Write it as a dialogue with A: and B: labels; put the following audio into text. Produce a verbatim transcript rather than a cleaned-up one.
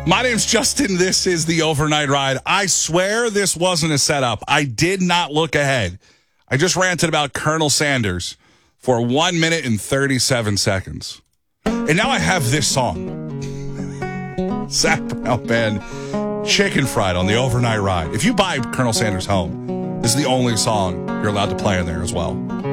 A: My name's Justin. This is the Overnight Ride. I swear this wasn't a setup. I did not look ahead. I just ranted about Colonel Sanders for one minute and thirty-seven seconds. And now I have this song. Zach Brown Band, Chicken Fried on the Overnight Ride. If you buy Colonel Sanders home, this is the only song you're allowed to play in there as well.